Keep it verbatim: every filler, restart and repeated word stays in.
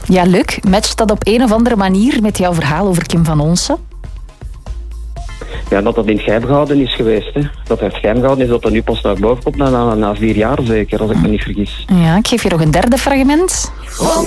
Ja, Luc, matcht dat op een of andere manier met jouw verhaal over Kim van Onsen? Ja, dat dat in het geheim gehouden is geweest. Hè. Dat het geheim gehouden is, dat dat nu pas naar boven komt na, na, na vier jaar zeker, als ik me niet vergis. Ja, ik geef je nog een derde fragment.